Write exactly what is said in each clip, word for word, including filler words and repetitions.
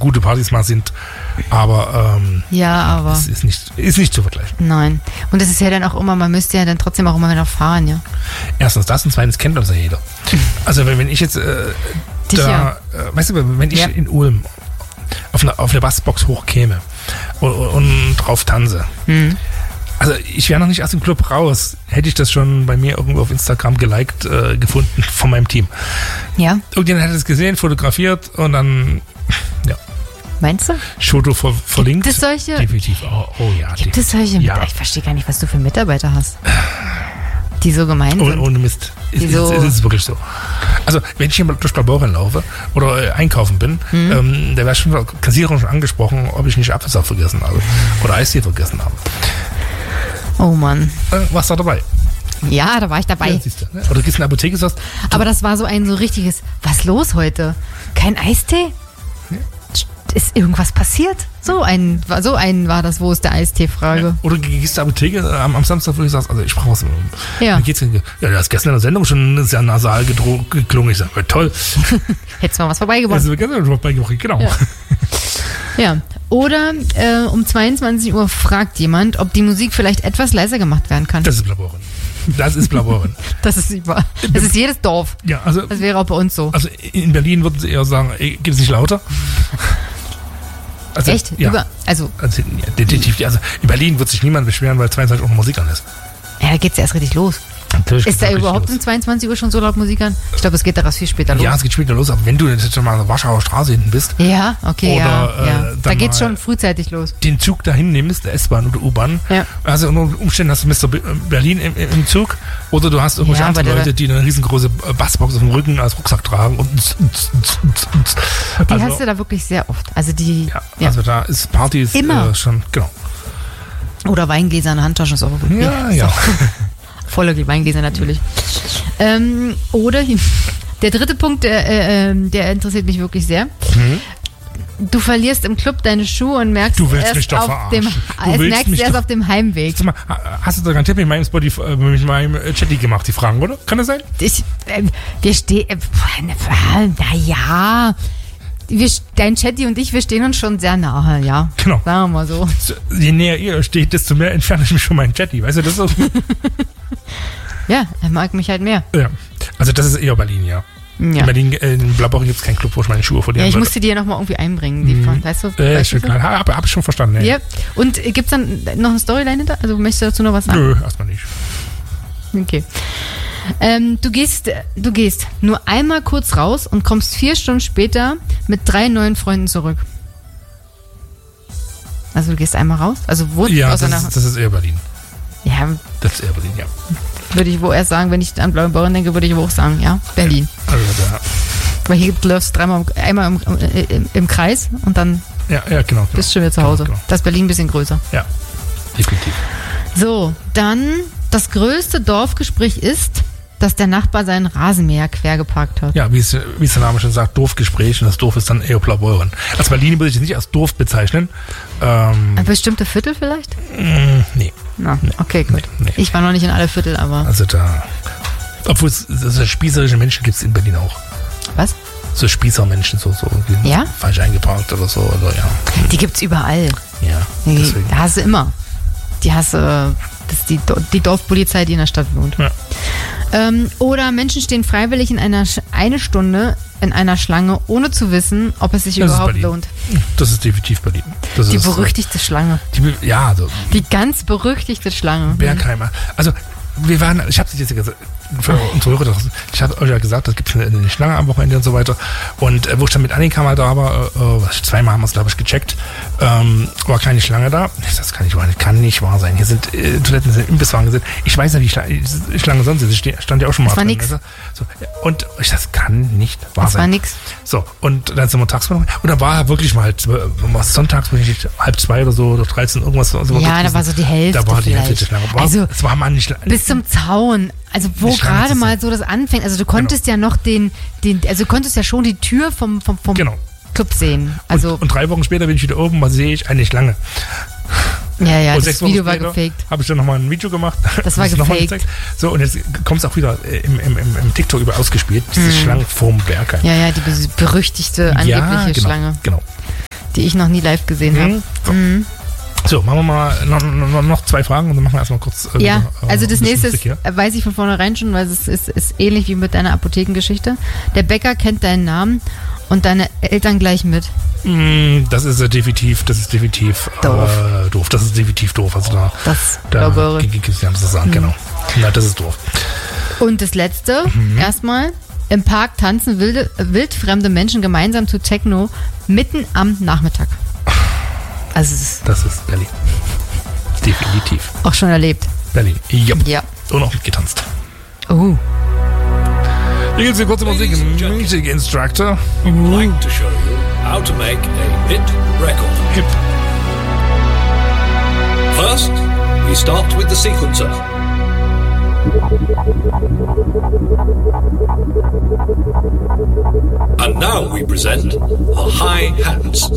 gute Partys mal sind. Aber, ähm, ja, aber es ist nicht, ist nicht zu vergleichen. Nein. Und es ist ja dann auch immer, man müsste ja dann trotzdem auch immer noch fahren, ja. Erstens das und zweitens kennt uns ja jeder. Also wenn, wenn ich jetzt äh, Dich da, ja. äh, weißt du, wenn ich Ja. in Ulm auf eine, auf eine Bassbox hochkäme und, und drauf tanze, Mhm. also ich wäre noch nicht aus dem Club raus, hätte ich das schon bei mir irgendwo auf Instagram geliked äh, gefunden von meinem Team. Ja, Irgendjemand hat es gesehen, fotografiert und dann, ja, meinst du? Foto ver verlinkt. Gibt es solche, Definitiv. Oh, oh ja. gibt es solche, Ja. ich verstehe gar nicht, was du für Mitarbeiter hast, die so gemein Oh, sind. ohne Mist. Es ist, Wieso? es ist wirklich so. Also, wenn ich hier mal durch Blaubeuren laufe oder äh, einkaufen bin, Mhm. ähm, da wäre schon von der Kassiererin schon angesprochen, ob ich nicht Apfelsaft vergessen habe oder Eistee vergessen habe. Oh Mann. Äh, warst du dabei? Ja, da war ich dabei. Ja, siehst du, ne? Oder gehst in die Apotheke, sagst, Aber das war so ein so richtiges, was los heute? Kein Eistee? Ist irgendwas passiert? So ein, war- so ein war das, wo ist der Eistee-Frage? oder gehst in die Apotheke äh, am, am Samstag, wo du sagst, also ich brauche was. Ja. Dann geht's, ja, du hast gestern in der Sendung schon sehr nasal gedro- geklungen. Ich sage, ja, toll. Hättest mal was Das vorbeigebracht. ist gestern schon vorbeigebracht, genau. Ja. Ja. Oder äh, um zweiundzwanzig Uhr fragt jemand, ob die Musik vielleicht etwas leiser gemacht werden kann. Das ist Blaubeuren. Das ist Blaubeuren. Das ist überall. Das ist jedes Dorf. Ja, also, Das wäre auch bei uns so. also in Berlin würden sie eher sagen, ey, geht es nicht lauter? Also, Echt? Ja. Über, also, Also, ja, definitiv. Also in Berlin wird sich niemand beschweren, weil zweiundzwanzig Uhr Musik an ist. ja, da geht's ja erst richtig los. Natürlich Ist da geht's überhaupt richtig um zweiundzwanzig Uhr schon so laut Musik an? Ich glaube, es geht da erst viel später los. los. Ja, es geht später los, aber wenn du jetzt schon mal an der Warschauer Straße hinten bist, Ja, okay, Oder, ja. äh, ja. dann Da geht's mal- schon frühzeitig los. den Zug dahin nimmst, der S-Bahn oder U-Bahn, Ja. also unter Umständen hast du Mister Be- Berlin im, im im Zug oder du hast irgendwelche Ja, aber andere der- Leute, die eine riesengroße Bassbox auf dem Rücken als Rucksack tragen und Die also, hast du da wirklich sehr oft. Also die, ja, ja. also da ist Partys Immer. Äh, schon, genau. Oder Weingläser in der Handtasche ist auch wirklich. Ja, ja. Volle Weingläser natürlich. Ähm, oder der dritte Punkt, der, äh, ähm, der interessiert mich wirklich sehr. Mhm. Du verlierst im Club deine Schuhe und merkst Du willst erst mich doch auf verarschen. dem, Du es willst merkst mich erst doch- auf dem Heimweg. Sag mal, hast du da einen Tipp mit meinem Spotify, äh, mit meinem äh, Chatty gemacht, die Fragen, oder? Kann das sein? Ich, äh, wir stehen, äh, naja, wir, dein Chatty und ich, wir stehen uns schon sehr nahe, ja. Genau. Sagen wir mal so. Je näher ihr steht, desto mehr entferne ich mich von meinem Chatty. Weißt du, das ist so. Ja, er mag mich halt mehr. Ja. Also das ist eher Berlin, ja. In Ja, Berlin, äh, in Blaubeuren gibt es keinen Club, wo ich meine Schuhe ja verlieren ich würde. musste die ja nochmal irgendwie einbringen, die Mhm. von, weißt du? Äh, weißt ist schon du? klar. Hab, hab ich schon verstanden, Ja. ja. Und äh, gibt's dann noch eine Storyline hinter? Also möchtest du dazu noch was sagen? Nö, erstmal nicht. Okay. Ähm, du gehst, du gehst nur einmal kurz raus und kommst vier Stunden später mit drei neuen Freunden zurück. Also du gehst einmal raus? Also wo? Ja, aus das einer, ist, das ist eher Berlin. ja, Das ist eher Berlin, ja. würde ich wo erst sagen, wenn ich an Blaubeuren denke, würde ich wo auch sagen, ja, Berlin. Also da, Weil hier läufst du dreimal, im- einmal im, im, im Kreis und dann ja, ja, genau. genau. bist du schon wieder zu Hause. Genau, genau. Das ist Berlin ein bisschen größer. Ja, definitiv. So, dann das größte Dorfgespräch ist, dass der Nachbar seinen Rasenmäher quer geparkt hat. Ja, wie es, wie es der Name schon sagt, Dorfgespräch und das Dorf ist dann eher Blaubeuren. Als Berlin würde ich es nicht als Dorf bezeichnen. Ähm, Ein bestimmte Viertel vielleicht? mh, nee, Na, okay, gut. nee. Ich war noch nicht in alle Viertel, aber also da. Obwohl es so spießerische Menschen gibt es in Berlin auch. was? So Spießermenschen, so, so irgendwie Ja? falsch eingeparkt oder so, oder ja. Die gibt's überall. Ja, Die deswegen. hast du immer. Die hast du, das ist die, Do- die Dorfpolizei, die in der Stadt wohnt. Ja. Ähm, oder Menschen stehen freiwillig in einer Sch- eine Stunde in einer Schlange, ohne zu wissen, ob es sich Das ist überhaupt Berlin. lohnt. Das ist definitiv Berlin. Das Die ist, äh, berüchtigte Schlange. Die, Be- ja, also Die ganz berüchtigte Schlange. Bergheimer. Also, wir waren, ich habe es jetzt gesagt, für unsere Hörer, ich habe euch ja gesagt, das gibt eine, eine Schlange am Wochenende und so weiter. Und äh, wo ich dann mit Annika mal da war, äh, was, zweimal haben wir es, glaube ich, gecheckt, ähm, war keine Schlange da. Das kann nicht wahr, das kann nicht wahr sein. Hier sind äh, Toiletten, sind Imbisswagen sind. Ich weiß ja, wie Schlange, Schlange sonst ist. Ich ste- stand ja auch schon mal Das war drin, nix. weißt du? So, und ich, das kann nicht wahr Das sein. war nix. So, und dann sind wir tagsüber noch, und dann war er wirklich mal, zwölf- was sonntags, bin ich halb zwei oder so, oder dreizehn, irgendwas. So Ja, da war so die Hälfte Da war die Hälfte der vielleicht. Schlange. War, Also, es war mal nicht, Bis zum Zaun. Also wo Die Schlange gerade zu mal sehen. so das anfängt. Also du konntest ja noch den, den, also du konntest ja schon die Tür vom, vom, vom genau. Club sehen. Also, und, und drei Wochen später bin ich wieder oben, was sehe ich? Eine Schlange. ja, ja, und das sechs Wochen Video war später gefaked. habe ich dann nochmal ein Video gemacht. Das war noch mal gefaked. gezeigt. So, und jetzt kommt es auch wieder äh, im, im, im, im TikTok über ausgespielt, diese Mhm. Schlange vorm Bergheim. Ja, ja, die be- berüchtigte angebliche genau, Schlange. Genau. die ich noch nie live gesehen habe. So. Mhm. so, machen wir mal noch, noch, noch zwei Fragen und dann machen wir erstmal kurz. Äh, Ja, äh, also das ein bisschen nächste Musik ist, hier. weiß ich von vornherein schon, weil es ist, ist ähnlich wie mit deiner Apothekengeschichte. Der Bäcker kennt deinen Namen und deine Eltern gleich mit. Mm, Das ist äh, definitiv, das ist definitiv Doof. Äh, doof. Das ist definitiv doof. Also da, Das da glaube ich. gibt es ja zu sagen, genau. Na, das ist doof. Und das letzte, Mhm. erstmal, im Park tanzen wilde, wildfremde Menschen gemeinsam zu Techno mitten am Nachmittag. Also es ist Das ist Berlin. Definitiv. auch schon erlebt. Berlin. Ja. Ja. Und auch mitgetanzt. Oh. Hier geht's hier kurze Musik. Ladies and gentlemen. Music Instructor. We would like to show you how to make a hit record. Hip. First, we start with the sequencer. And now we present the hi-hats.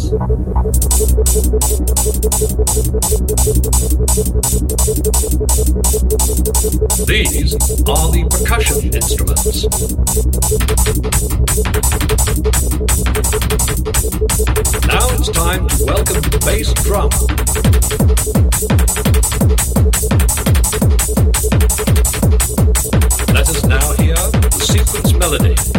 These are the percussion instruments. Now it's time to welcome the bass drum. Let us now hear the sequence melody.